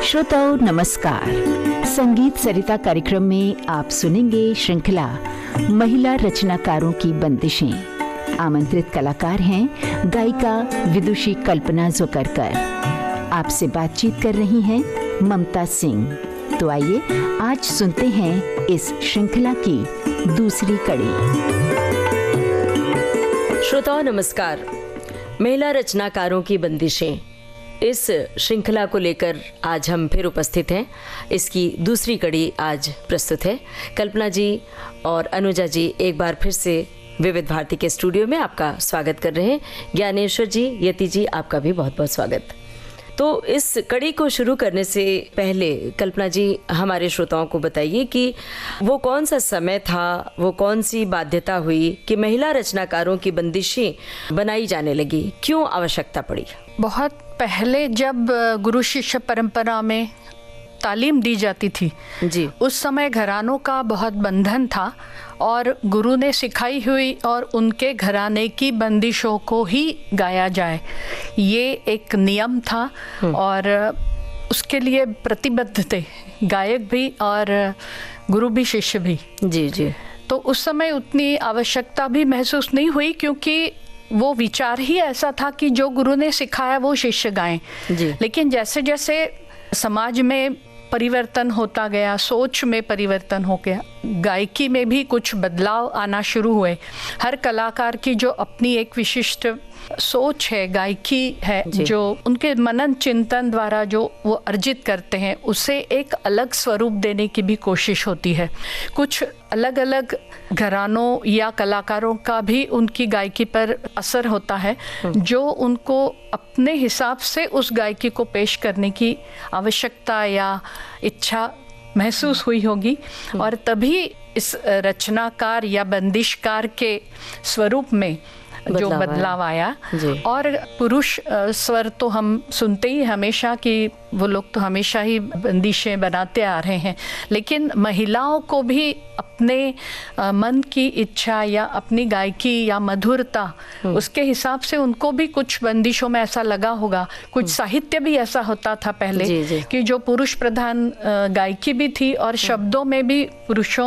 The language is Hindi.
श्रोताओं नमस्कार। संगीत सरिता कार्यक्रम में आप सुनेंगे श्रृंखला महिला रचनाकारों की बंदिशें। आमंत्रित कलाकार हैं गायिका विदुषी कल्पना जोकरकर। आपसे बातचीत कर रही हैं ममता सिंह। तो आइए आज सुनते हैं इस श्रृंखला की दूसरी कड़ी। श्रोताओं नमस्कार। महिला रचनाकारों की बंदिशें, इस श्रृंखला को लेकर आज हम फिर उपस्थित हैं। इसकी दूसरी कड़ी आज प्रस्तुत है। कल्पना जी और अनुजा जी एक बार फिर से विविध भारती के स्टूडियो में आपका स्वागत कर रहे हैं। ज्ञानेश्वर जी, यति जी, आपका भी बहुत बहुत स्वागत। तो इस कड़ी को शुरू करने से पहले कल्पना जी हमारे श्रोताओं को बताइए कि वो कौन सा समय था, वो कौन सी बाध्यता हुई कि महिला रचनाकारों की बंदिशें बनाई जाने लगी, क्यों आवश्यकता पड़ी? बहुत पहले जब गुरु शिष्य परंपरा में तालीम दी जाती थी जी, उस समय घरानों का बहुत बंधन था और गुरु ने सिखाई हुई और उनके घराने की बंदिशों को ही गाया जाए, ये एक नियम था और उसके लिए प्रतिबद्ध थे गायक भी और गुरु भी शिष्य भी। जी जी। तो उस समय उतनी आवश्यकता भी महसूस नहीं हुई क्योंकि वो विचार ही ऐसा था कि जो गुरु ने सिखाया वो शिष्य गाएं। जी। लेकिन जैसे जैसे समाज में परिवर्तन होता गया, सोच में परिवर्तन हो गया, गायकी में भी कुछ बदलाव आना शुरू हुए। हर कलाकार की जो अपनी एक विशिष्ट सोच है, गायकी है, जो उनके मनन चिंतन द्वारा जो वो अर्जित करते हैं उसे एक अलग स्वरूप देने की भी कोशिश होती है। कुछ अलग अलग घरानों या कलाकारों का भी उनकी गायकी पर असर होता है जो उनको अपने हिसाब से उस गायकी को पेश करने की आवश्यकता या इच्छा महसूस हुई होगी और तभी इस रचनाकार या बंदिशकार के स्वरूप में जो बदलाव आया। और पुरुष स्वर तो हम सुनते ही हमेशा कि वो लोग तो हमेशा ही बंदिशें बनाते आ रहे हैं, लेकिन महिलाओं को भी अपने मन की इच्छा या अपनी गायकी या मधुरता उसके हिसाब से उनको भी कुछ बंदिशों में ऐसा लगा होगा। कुछ साहित्य भी ऐसा होता था पहले कि जो पुरुष प्रधान गायकी भी थी और शब्दों में भी पुरुषों